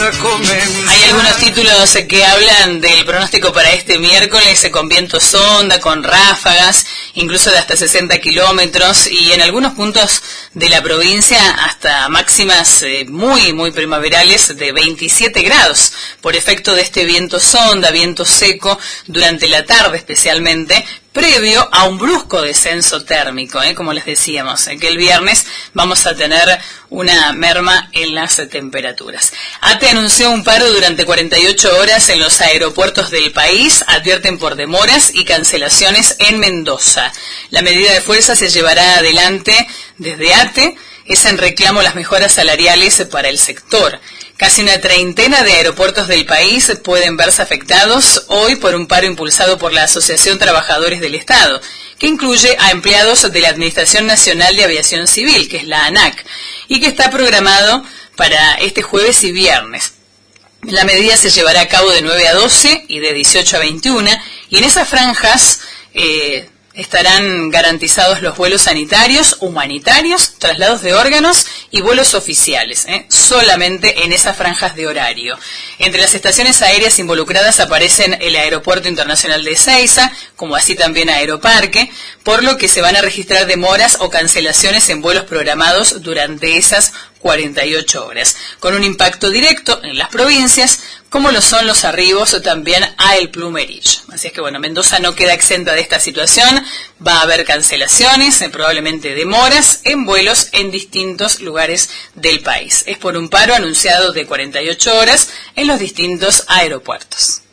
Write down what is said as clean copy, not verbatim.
Hay algunos títulos que hablan del pronóstico para este miércoles con viento sonda, con ráfagas, incluso de hasta 60 kilómetros, y en algunos puntos de la provincia hasta máximas muy primaverales de 27 grados, por efecto de este viento sonda, viento seco, durante la tarde especialmente, previo a un brusco descenso térmico, como les decíamos, que el viernes vamos a tener una merma en las temperaturas. ATE anunció un paro durante 48 horas en los aeropuertos del país, advierten por demoras y cancelaciones en Mendoza. La medida de fuerza se llevará adelante desde ATE, es en reclamo las mejoras salariales para el sector. Casi una treintena de aeropuertos del país pueden verse afectados hoy por un paro impulsado por la Asociación Trabajadores del Estado, que incluye a empleados de la Administración Nacional de Aviación Civil, que es la ANAC, y que está programado para este jueves y viernes. La medida se llevará a cabo de 9 a 12 y de 18 a 21, y en esas franjas estarán garantizados los vuelos sanitarios, humanitarios, traslados de órganos y vuelos oficiales, solamente en esas franjas de horario. Entre las estaciones aéreas involucradas aparecen el Aeropuerto Internacional de Ezeiza, como así también Aeroparque, por lo que se van a registrar demoras o cancelaciones en vuelos programados durante esas 48 horas, con un impacto directo en las provincias, como lo son los arribos también a El Plumerich. Así es que Mendoza no queda exenta de esta situación, va a haber cancelaciones, probablemente demoras en vuelos en distintos lugares del país. Es por un paro anunciado de 48 horas en los distintos aeropuertos.